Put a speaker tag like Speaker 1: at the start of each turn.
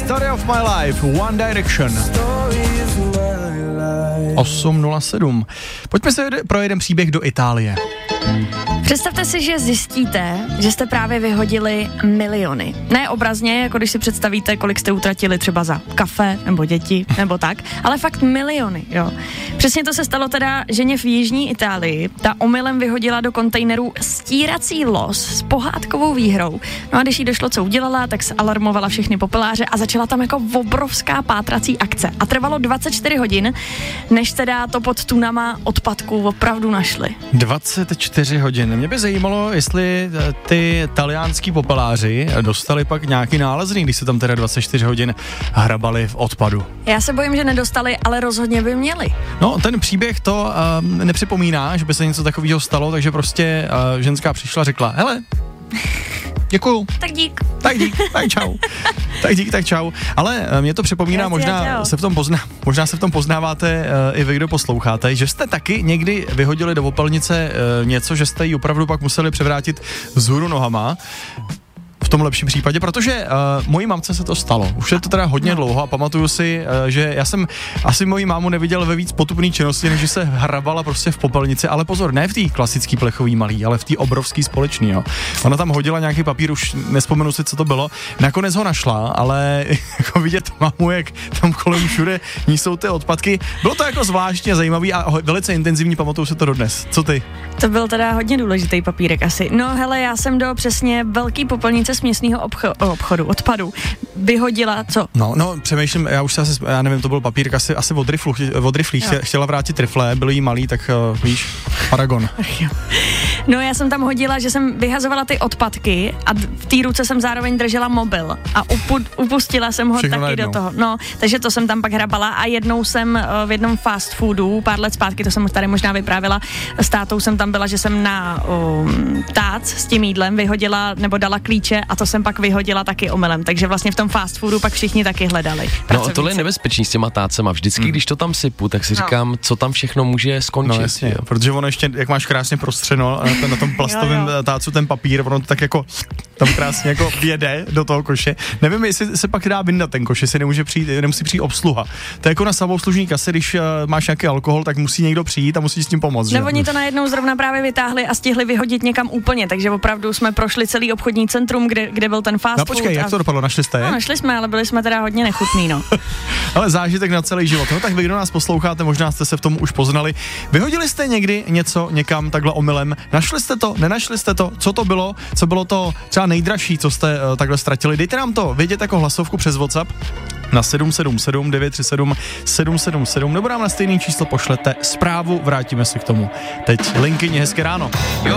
Speaker 1: Story of my life, One Direction. 8:07. Pojďme se pro jeden příběh do Itálie.
Speaker 2: Představte si, že zjistíte, že jste právě vyhodili miliony. Ne obrazně, jako když si představíte, kolik jste utratili třeba za kafe, nebo děti, nebo tak, ale fakt miliony, jo. Přesně to se stalo teda ženě v jižní Itálii. Ta omylem vyhodila do kontejneru stírací los s pohádkovou výhrou. No a když jí došlo, co udělala, tak zalarmovala všechny popeláře a začala tam jako obrovská pátrací akce. A trvalo 24 hodin, než teda to pod tunama odpadků opravdu našli.
Speaker 1: 24 hodin. Mě by zajímalo, jestli ty taliánský popeláři dostali pak nějaký nálezný, když se tam teda 24 hodin hrabali v odpadu.
Speaker 2: Já se bojím, že nedostali, ale rozhodně by měli.
Speaker 1: No, ten příběh to nepřipomíná, že by se něco takového stalo, takže prostě ženská přišla a řekla, hele, děkuju.
Speaker 2: Tak dík.
Speaker 1: Tak čau. Tak čau. Ale mě to připomíná, možná se v tom poznáváte i vy, kdo posloucháte, že jste taky někdy vyhodili do popelnice něco, že jste ji opravdu pak museli převrátit vzhůru nohama. V tom lepším případě, protože mojí mamce se to stalo. Už je to teda hodně dlouho a pamatuju si, že já jsem asi moji mámu neviděl ve víc potupný činnosti, než se hrabala prostě v popelnici, ale pozor, ne v té klasický plechový malý, ale v té obrovský společný, jo. Ona tam hodila nějaký papír, už nespomenu si, co to bylo. Nakonec ho našla, ale jako vidět mamu, jak tam kolem všude jsou ty odpadky. Bylo to jako zvláštně zajímavý a velice intenzivní, pamatuju se to dodnes. Co ty?
Speaker 2: To byl teda hodně důležitý papírek asi. No hele, já jsem do přesně velký popelnice směsného odpadu vyhodila, co?
Speaker 1: No, přemýšlím, já nevím, to byl papírek asi od riflí, chtěla vrátit rifle, byl jí malý, tak víš, paragon.
Speaker 2: No, já jsem tam hodila, že jsem vyhazovala ty odpadky a v té ruce jsem zároveň držela mobil a upustila jsem ho všechno taky do toho. No, takže to jsem tam pak hrabala a jednou jsem v jednom fast foodu, pár let zpátky, to jsem tady možná vyprávěla, s tátou jsem tam byla, že jsem na tác s tím jídlem vyhodila nebo dala klíče a to jsem pak vyhodila taky omylem, takže vlastně v tom fast foodu pak všichni taky hledali.
Speaker 3: No, tohle je nebezpečný s těma tácema. Vždycky, když to tam sypu, tak si říkám, co tam všechno může skončit. No jasně,
Speaker 1: protože ono ještě, jak máš krásně prostřeno na tom plastovém tácu ten papír, ono to tak jako tam krásně jako vjede do toho koše. Nevím, jestli se pak dá vyndat ten koš, jestli nemusí přijít obsluha. To je jako na samoobslužní kase, když máš nějaký alkohol, tak musí někdo přijít a musí s tím pomoct.
Speaker 2: No, oni to najednou zrovna právě vytáhli a stihli vyhodit někam úplně, takže opravdu jsme prošli celý obchodní centrum, kde byl ten fast food.
Speaker 1: No počkej, jak to dopadlo, našli jste je?
Speaker 2: No, našli jsme, ale byli jsme teda hodně nechutný, no.
Speaker 1: Ale zážitek na celý život. No tak vy, kdo nás posloucháte, možná jste se v tom už poznali. Vyhodili jste někdy něco někam takhle omylem? Našli jste to? Nenašli jste to? Co to bylo? Co bylo to třeba nejdražší, co jste takhle ztratili? Dejte nám to vědět jako hlasovku přes WhatsApp na 777 937 777 nebo nám na stejné číslo pošlete zprávu, vrátíme se k tomu. Teď Linkyně, hezké ráno.